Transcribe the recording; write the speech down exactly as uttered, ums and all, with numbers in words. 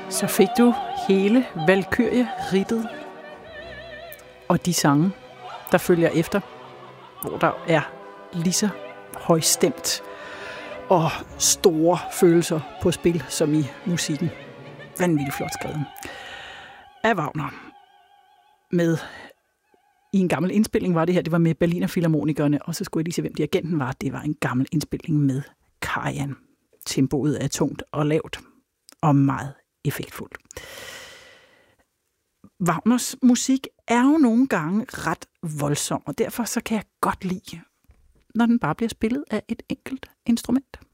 Så fik du hele Valkyrie-rittet og de sange, der følger efter, hvor der er lige så højstemt og store følelser på spil, som i musikken. Vanvittigt flot skrevet. Af Wagner. Med i en gammel indspilning var det her, det var med Berliner Philharmonikerne, og så skulle jeg lige se, hvem dirigenten var. Det var en gammel indspilning med Karajan. Tempoet er tungt og lavt, og meget effektfuldt. Wagners musik er jo nogle gange ret voldsom, og derfor så kan jeg godt lide, når den bare bliver spillet af et enkelt instrument.